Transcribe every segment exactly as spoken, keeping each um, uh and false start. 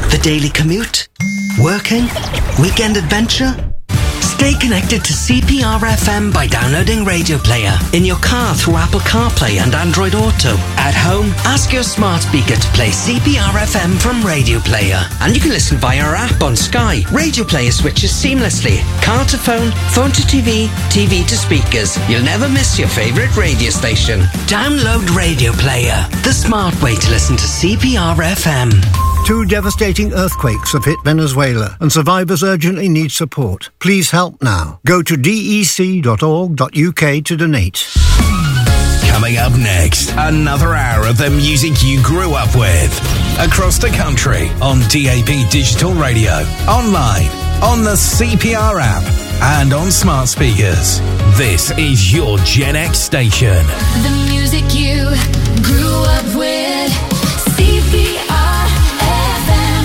The daily commute? Working? Weekend adventure? Stay connected to C P R F M by downloading Radio Player. In your car through Apple CarPlay and Android Auto. At home, ask your smart speaker to play C P R F M from Radio Player. And you can listen via our app on Sky. Radio Player switches seamlessly. Car to phone, phone to T V, T V to speakers. You'll never miss your favourite radio station. Download Radio Player, the smart way to listen to C P R F M. Two devastating earthquakes have hit Venezuela and survivors urgently need support. Please help now. Go to d e c dot org dot u k to donate. Coming up next, another hour of the music you grew up with. Across the country on D A B Digital Radio, online, on the C P R app, and on smart speakers. This is your Gen X station. The music you grew up with. C P R F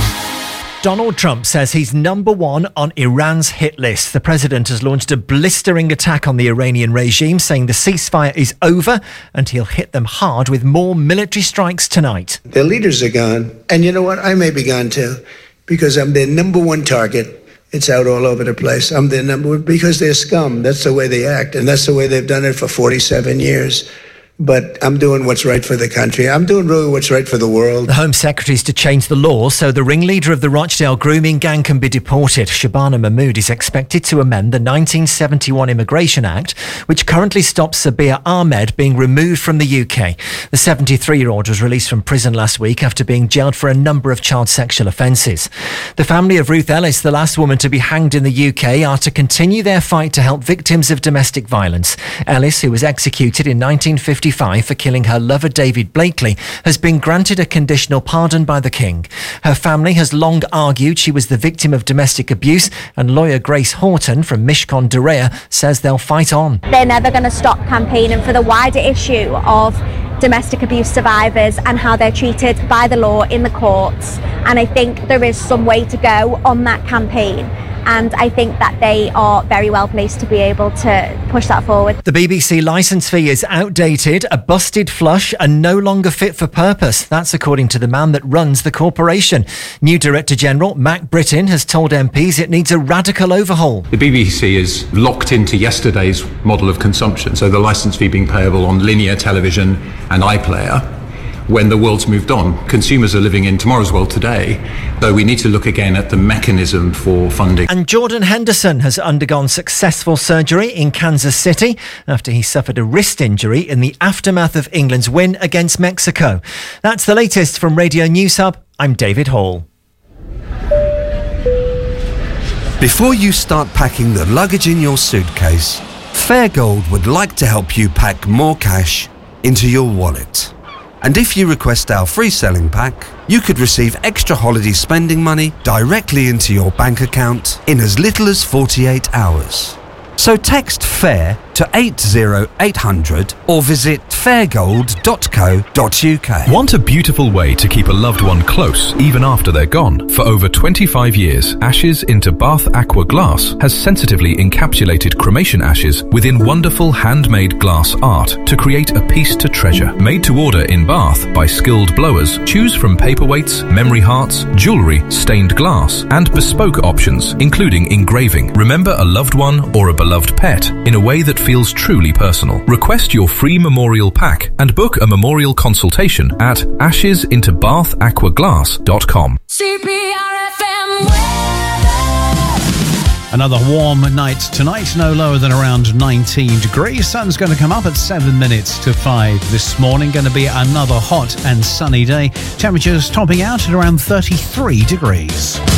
M. Donald Trump says he's number one on Iran's hit list. The president has launched a blistering attack on the Iranian regime, saying the ceasefire is over and he'll hit them hard with more military strikes tonight. Their leaders are gone. And you know what? I may be gone too, because I'm their number one target. It's out all over the place. I'm their number one because they're scum. That's the way they act. And that's the way they've done it for forty-seven years. But I'm doing what's right for the country. I'm doing really what's right for the world. The Home Secretary is to change the law so the ringleader of the Rochdale grooming gang can be deported. Shabana Mahmood is expected to amend the nineteen seventy-one Immigration Act, which currently stops Sabir Ahmed being removed from the U K. The seventy-three-year-old was released from prison last week after being jailed for a number of child sexual offences. The family of Ruth Ellis, the last woman to be hanged in the U K, are to continue their fight to help victims of domestic violence. Ellis, who was executed in nineteen fifty-five for killing her lover David Blakely, has been granted a conditional pardon by the King. Her family has long argued she was the victim of domestic abuse, and lawyer Grace Horton from Mishcon Durea says they'll fight on. They're never going to stop campaigning for the wider issue of domestic abuse survivors and how they're treated by the law in the courts. And I think there is some way to go on that campaign. And I think that they are very well placed to be able to push that forward. The B B C licence fee is outdated, a busted flush and no longer fit for purpose. That's according to the man that runs the corporation. New Director General Matt Britton has told M Ps it needs a radical overhaul. The B B C is locked into yesterday's model of consumption, so the licence fee being payable on linear television and iPlayer. When the world's moved on, consumers are living in tomorrow's world today, though we need to look again at the mechanism for funding. And Jordan Henderson has undergone successful surgery in Kansas City after he suffered a wrist injury in the aftermath of England's win against Mexico. That's the latest from Radio News Hub. I'm David Hall. Before you start packing the luggage in your suitcase, Fairgold would like to help you pack more cash into your wallet. And if you request our free selling pack, you could receive extra holiday spending money directly into your bank account in as little as forty-eight hours. So text FAIR to eight zero eight hundred or visit fairgold dot co dot u k. Want a beautiful way to keep a loved one close even after they're gone? For over twenty-five years, Ashes into Bath Aqua Glass has sensitively encapsulated cremation ashes within wonderful handmade glass art to create a piece to treasure. Made to order in Bath by skilled blowers, choose from paperweights, memory hearts, jewellery, stained glass and bespoke options, including engraving. Remember a loved one or a beloved pet in a way that feels truly personal. Request your free memorial pack and book a memorial consultation at ashes into bath aqua glass dot com. C P R F M weather. Another warm night tonight, no lower than around nineteen degrees. Sun's going to come up at seven minutes to five this morning. Going to be another hot and sunny day. Temperatures topping out at around thirty-three degrees.